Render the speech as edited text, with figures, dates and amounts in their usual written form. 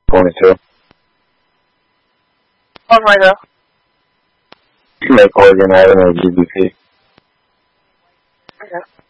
22. On right now. You can make Oregon Avenue GBP. Okay.